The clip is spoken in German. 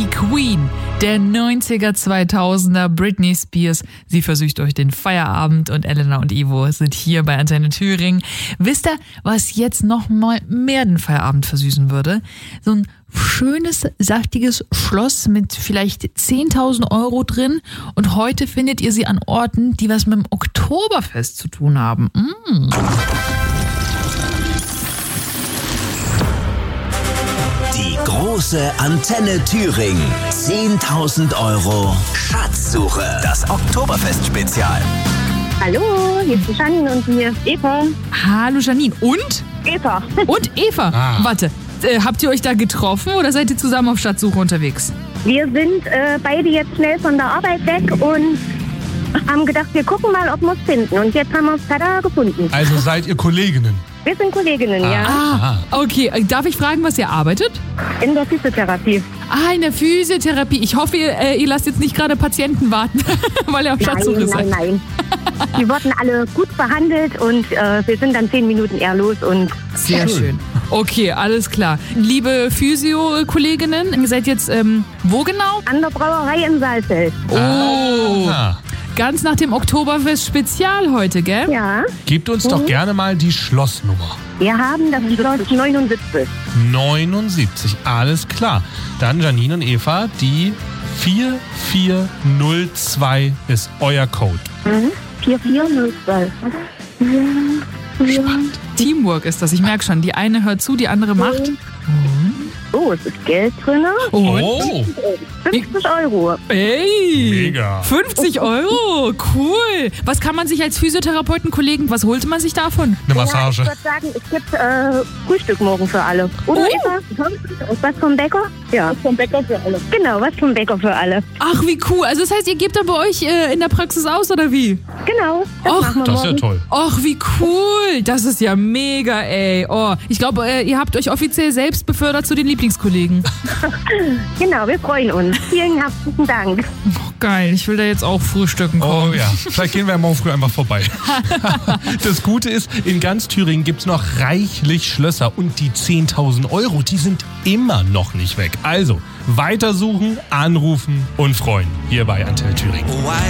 Die Queen der 90er, 2000er, Britney Spears. Sie versüßt euch den Feierabend und Elena und Ivo sind hier bei Antenne Thüringen. Wisst ihr, was jetzt noch mal mehr den Feierabend versüßen würde? So ein schönes, saftiges Schloss mit vielleicht 10.000 Euro drin. Und heute findet ihr sie an Orten, die was mit dem Oktoberfest zu tun haben. Die große Antenne Thüringen. 10.000 Euro Schatzsuche. Das Oktoberfest-Spezial. Hallo, hier ist die Janine und hier ist Eva. Hallo Janine. Und? Eva. Und Eva. Warte, habt ihr euch da getroffen oder seid ihr zusammen auf Schatzsuche unterwegs? Wir sind beide jetzt schnell von der Arbeit weg und haben gedacht, wir gucken mal, ob wir es finden. Und jetzt haben wir es da gefunden. Also seid ihr Kolleginnen? Wir sind Kolleginnen, ja. Okay. Darf ich fragen, was ihr arbeitet? In der Physiotherapie. In der Physiotherapie. Ich hoffe, ihr lasst jetzt nicht gerade Patienten warten, weil ihr auf Schatzsuche seid. Nein. Die wurden alle gut behandelt und wir sind dann 10 Minuten eher los. Und Sehr schön. Okay, alles klar. Liebe Physio-Kolleginnen, ihr seid jetzt wo genau? an der Brauerei in Saalfeld. Ganz nach dem Oktoberfest-Spezial heute, gell? Ja, Gebt uns doch gerne mal die Schlossnummer. wir haben das Schloss 79. 79, alles klar. Dann Janine und Eva, die 4402 ist euer Code. 4402. Spannend. Teamwork ist das, ich merke schon. Die eine hört zu, die andere macht. Oh, es ist Geld drin. Oh, 50 Euro. Ey! mega. 50 Euro, cool. Was kann man sich als Physiotherapeuten-Kollegen, was holte man sich davon? Eine Massage. Ja, ich würde sagen, es gibt Frühstück morgen für alle. Oder Eva? Was vom Bäcker? Ja. Was vom Bäcker für alle. Genau, was vom Bäcker für alle. Ach, wie cool. Also das heißt, ihr gebt da bei euch in der Praxis aus, oder wie? Genau. Och, machen wir Das ist ja morgen. toll. Och, wie cool. Das ist ja mega, ey. Oh, ich glaube, ihr habt euch offiziell selbst befördert zu den Lieblingskollegen. Genau, wir freuen uns. Vielen herzlichen Dank. Oh, geil, ich will da jetzt auch frühstücken kommen. Oh ja, vielleicht gehen wir morgen früh einfach vorbei. Das Gute ist, in ganz Thüringen gibt es noch reichlich Schlösser und die 10.000 Euro, die sind immer noch nicht weg. Also, weitersuchen, anrufen und freuen. Hier bei Antenne Thüringen.